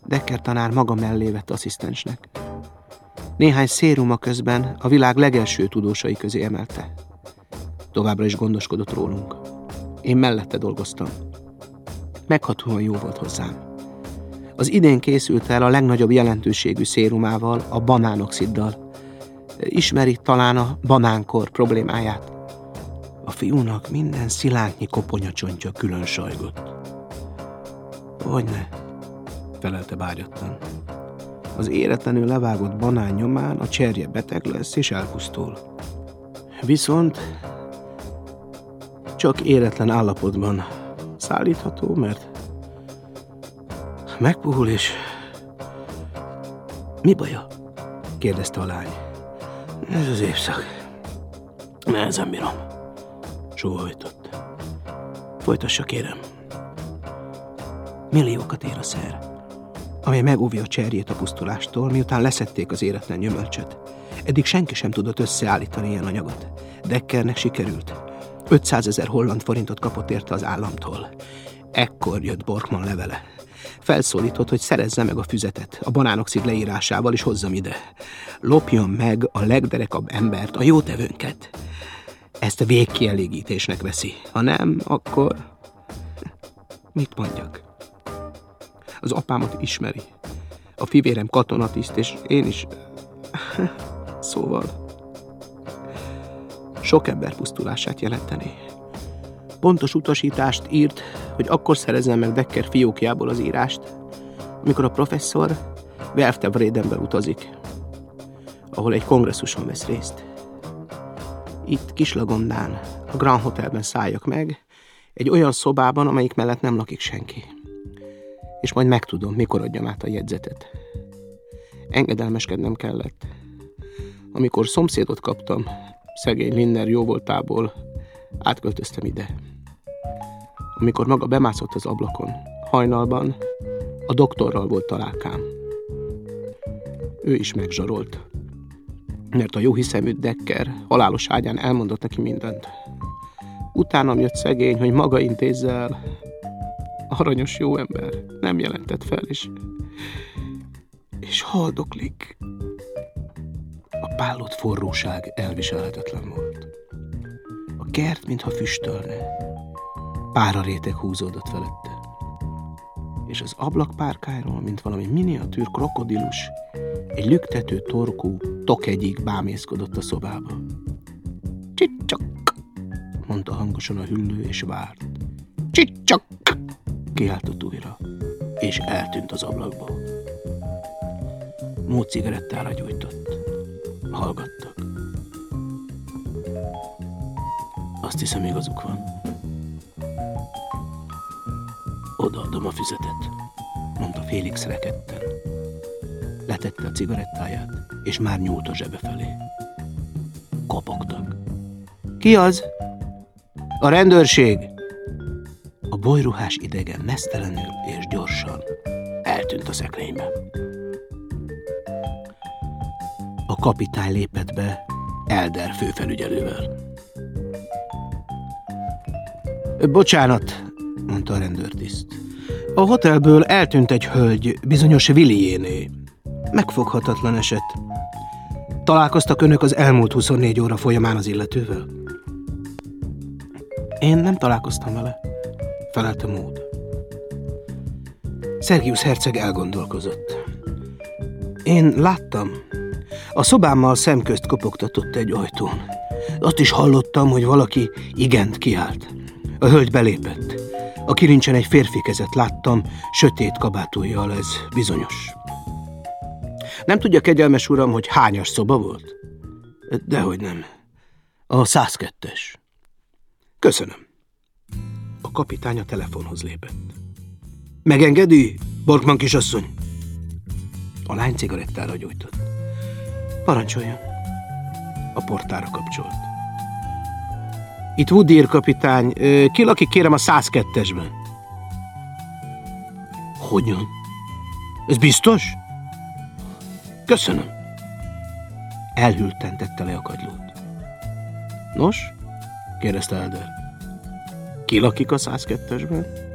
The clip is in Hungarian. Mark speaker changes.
Speaker 1: Dekker tanár maga mellé vett asszisztensnek. Néhány széruma közben a világ legelső tudósai közé emelte. Továbbra is gondoskodott rólunk. Én mellette dolgoztam. Meghatóan jó volt hozzám. Az idén készült el a legnagyobb jelentőségű szérumával, a banánoxiddal. Ismeri talán a banánkor problémáját. A fiúnak minden szilánknyi koponyacsontja külön sajgott. Hogyne, felelte bágyattan. Az éretlenül levágott banán nyomán a cserje beteg lesz és elpusztul. Viszont csak éretlen állapotban szállítható, mert megpuhul és... Mi baja? Kérdezte a lány. Ez az évszak. Nehezen bírom. Sóhajtott. Folytassa, kérem. Milliókat ér a szer, amely megóvja a cserjét a pusztulástól, miután leszették az éretlen gyümölcsöt. Eddig senki sem tudott összeállítani ilyen anyagot. Dekkernek sikerült. 500 000 holland forintot kapott érte az államtól. Ekkor jött Borkman levele. Felszólított, hogy szerezze meg a füzetet a banánoxid leírásával, és hozzam ide. Lopjon meg a legderekabb embert, a jótevőnket. Ezt a végkielégítésnek veszi. Ha nem, akkor... Mit mondjak? Az apámat ismeri. A fivérem katonatiszt, és én is... Szóval... Sok ember pusztulását jelenteni. Pontos utasítást írt, hogy akkor szerezzen meg Dekker fiókjából az írást, amikor a professzor Werftevredenbe utazik, ahol egy kongresszuson vesz részt. Itt Kislagondán, a Grand Hotelben szálljak meg, egy olyan szobában, amelyik mellett nem lakik senki. És majd megtudom, mikor adjam át a jegyzetet. Engedelmeskednem kellett. Amikor szomszédot kaptam, szegény Linner jóvoltából, átköltöztem ide. Amikor maga bemászott az ablakon, hajnalban, a doktorral volt találkám. Ő is megzsarolt, mert a jóhiszemű Dekker halálos ágyán elmondott neki mindent. Utánam jött szegény, hogy maga intézze el. Aranyos jó ember, nem jelentett fel, és haldoklik. A pállott forróság elviselhetetlen volt. A kert, mintha füstölne. Páraréteg húzódott felette. És az ablakpárkáról, mint valami miniatűr krokodilus, egy lüktető torkú tokegyig bámészkodott a szobába. Csicsak, mondta hangosan a hüllő, és várt. Csicsak, kiáltott újra, és eltűnt az ablakból. Mód cigarettára gyújtott. Hallgattak. Azt hiszem, igazuk van. Odaadom a füzetet, mondta Félix rekedten. Letette a cigarettáját, és már nyúlt a zsebe felé. Kopogtak. Ki az? A rendőrség! A bolyruhás idegen meztelenül és gyorsan eltűnt a szekrénybe. A kapitány lépett be Elder főfelügyelővel. Bocsánat, mondta a rendőrtiszt. A hotelből eltűnt egy hölgy, bizonyos Villiéné. Megfoghatatlan eset. Találkoztak önök az elmúlt 24 óra folyamán az illetővel? Én nem találkoztam vele, felelte Maud. Sergius herceg elgondolkozott. Én láttam. A szobámmal szemközt kopogtatott egy ajtón. Azt is hallottam, hogy valaki igent kiált. A hölgy belépett. A kilincsen egy férfi kezet láttam, sötét kabátújjal, ez bizonyos. Nem tudja, kegyelmes uram, hogy hányas szoba volt? Dehogy nem. A 102-es. Köszönöm. A kapitány a telefonhoz lépett. Megengedi, Borkman kisasszony? A lány cigarettára gyújtott. Parancsoljon. A portára kapcsolt. Itt Woodyer kapitány. Ki lakik, kérem, a 102-esben? Hogyan? Ez biztos? Köszönöm. Elhűlten tette le a kagylót. Nos? Kérdezte Elder. Ki lakik a 102-esben?